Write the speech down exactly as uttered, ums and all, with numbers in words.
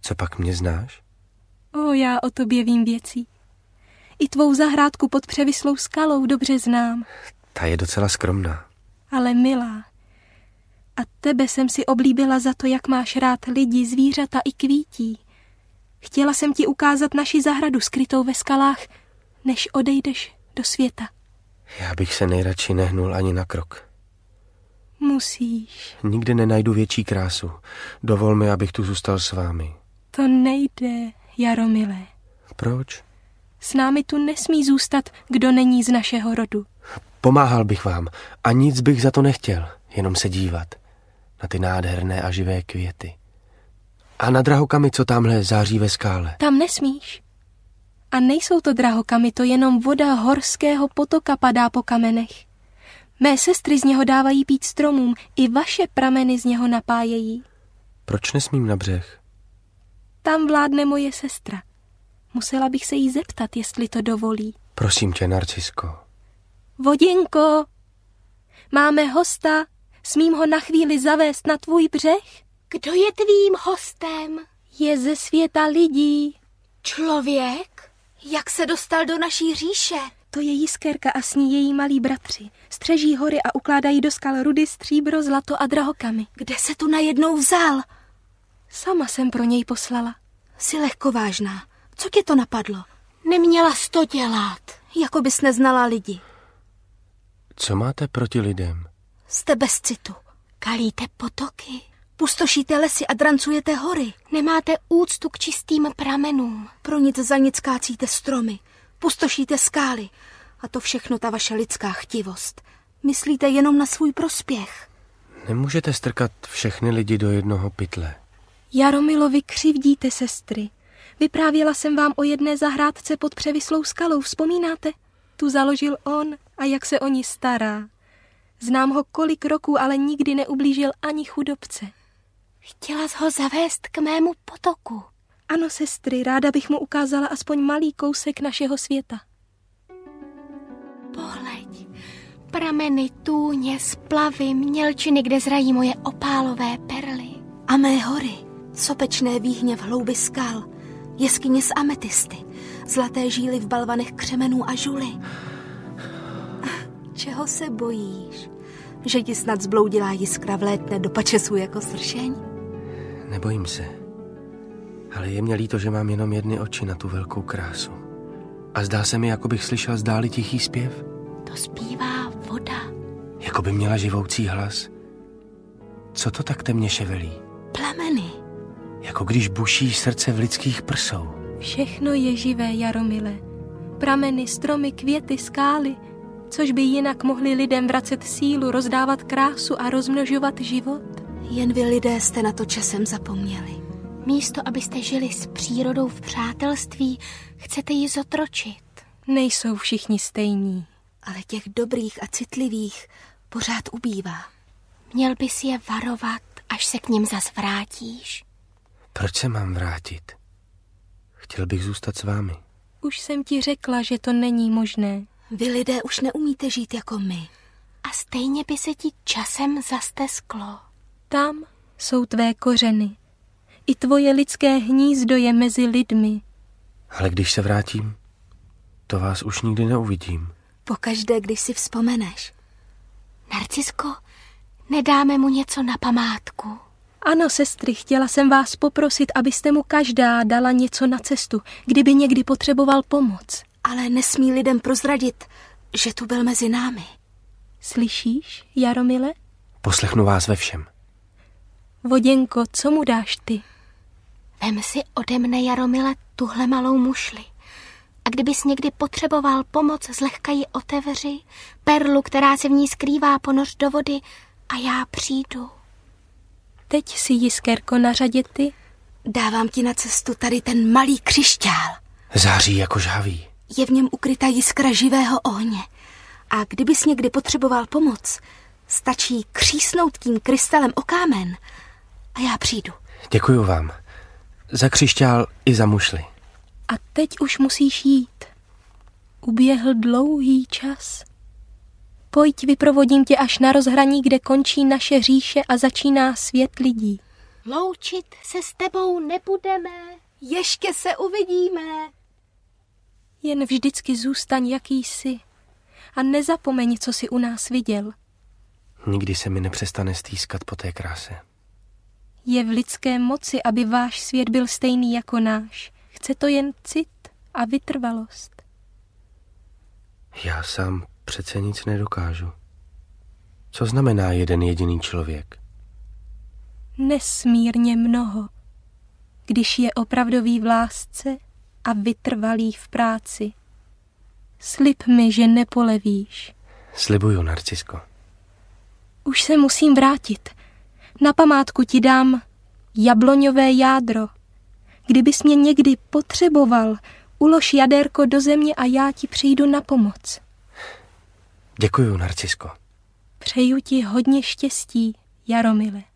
Co pak mě znáš? O, já o tobě vím věcí. I tvou zahrádku pod převislou skalou dobře znám. Ta je docela skromná. Ale milá. A tebe jsem si oblíbila za to, jak máš rád lidi, zvířata i kvítí. Chtěla jsem ti ukázat naši zahradu skrytou ve skalách, než odejdeš do světa. Já bych se nejradši nehnul ani na krok. Musíš. Nikde nenajdu větší krásu. Dovol mi, abych tu zůstal s vámi. To nejde, Jaromile. Proč? S námi tu nesmí zůstat, kdo není z našeho rodu. Pomáhal bych vám a nic bych za to nechtěl, jenom se dívat na ty nádherné a živé květy. A na drahokamy, co tamhle září ve skále. Tam nesmíš. A nejsou to drahokamy, to jenom voda horského potoka padá po kamenech. Mé sestry z něho dávají pít stromům, i vaše prameny z něho napájejí. Proč nesmím na břeh? Tam vládne moje sestra. Musela bych se jí zeptat, jestli to dovolí. Prosím tě, Narcisko. Voděnko, máme hosta, smím ho na chvíli zavést na tvůj břeh? Kdo je tvým hostem? Je ze světa lidí. Člověk? Jak se dostal do naší říše? To je Jiskerka a s ní její malí bratři. Střeží hory a ukládají do skal rudy, stříbro, zlato a drahokamy. Kde se tu najednou vzal? Sama jsem pro něj poslala. Jsi lehkovážná. Co tě to napadlo? Neměla jsi to dělat, jako bys neznala lidi. Co máte proti lidem? Jste bez citu. Kalíte potoky, pustošíte lesy a drancujete hory. Nemáte úctu k čistým pramenům. Pro nic za nic kácíte stromy, pustošíte skály. A to všechno ta vaše lidská chtivost. Myslíte jenom na svůj prospěch. Nemůžete strkat všechny lidi do jednoho pytle. Jaromilovi křivdíte, sestry. Vyprávěla jsem vám o jedné zahrádce pod převislou skalou, vzpomínáte? Tu založil on a jak se o ní stará. Znám ho kolik roků, ale nikdy neublížil ani chudobce. Chtěla jsi ho zavést k mému potoku. Ano, sestry, ráda bych mu ukázala aspoň malý kousek našeho světa. Pohleď, prameny, tůně, splavy, mělčiny, kde zrají moje opálové perly. A mé hory, sopečné výhně v hloubi skal, jeskyně z ametisty, zlaté žíly v balvanech křemenů a žuly. Čeho se bojíš? Že ti snad zbloudilá jiskra vlétne do pačesů jako sršeň? Nebojím se. Ale je mě líto, že mám jenom jedny oči na tu velkou krásu. A zdá se mi, jako bych slyšel zdáli tichý zpěv. To zpívá voda. Jako by měla živoucí hlas. Co to tak temně ševelí? Plameny. Jako když buší srdce v lidských prsou. Všechno je živé, Jaromile. Prameny, stromy, květy, skály. Což by jinak mohli lidem vracet sílu, rozdávat krásu a rozmnožovat život. Jen vy lidé jste na to časem zapomněli. Místo, abyste žili s přírodou v přátelství, chcete ji zotročit. Nejsou všichni stejní. Ale těch dobrých a citlivých pořád ubývá. Měl bys je varovat, až se k nim zas vrátíš. Proč se mám vrátit? Chtěl bych zůstat s vámi. Už jsem ti řekla, že to není možné. Vy lidé už neumíte žít jako my. A stejně by se ti časem zastesklo. Tam jsou tvé kořeny. I tvoje lidské hnízdo je mezi lidmi. Ale když se vrátím, to vás už nikdy neuvidím. Pokaždé, když si vzpomeneš. Narcisko, nedáme mu něco na památku? Ano, sestry, chtěla jsem vás poprosit, abyste mu každá dala něco na cestu, kdyby někdy potřeboval pomoc. Ale nesmí lidem prozradit, že tu byl mezi námi. Slyšíš, Jaromile? Poslechnu vás ve všem. Voděnko, co mu dáš ty? Vem si ode mne, Jaromile, tuhle malou mušli. A kdybys někdy potřeboval pomoc, zlehka ji otevři, perlu, která se v ní skrývá, ponoř do vody a já přijdu. Teď si, Jiskerko, na řadě ty? Dávám ti na cestu tady ten malý křišťál. Září jako žhaví. Je v něm ukrytá jiskra živého ohně. A kdybys někdy potřeboval pomoc, stačí křísnout tím krystalem o kámen a já přijdu. Děkuju vám. Za křišťál i za mušli. A teď už musíš jít. Uběhl dlouhý čas. Pojď, vyprovodím tě až na rozhraní, kde končí naše říše a začíná svět lidí. Loučit se s tebou nebudeme. Ještě se uvidíme. Jen vždycky zůstaň, jaký jsi. A nezapomeň, co jsi u nás viděl. Nikdy se mi nepřestane stýskat po té kráse. Je v lidské moci, aby váš svět byl stejný jako náš. Chce to jen cit a vytrvalost. Já sám přece nic nedokážu. Co znamená jeden jediný člověk? Nesmírně mnoho, když je opravdový v lásce a vytrvalý v práci. Slib mi, že nepolevíš. Slibuju, Narcisko. Už se musím vrátit. Na památku ti dám jabloňové jádro. Kdybys mě někdy potřeboval, ulož jadérko do země a já ti přijdu na pomoc. Děkuju, Narcisko. Přeju ti hodně štěstí, Jaromile.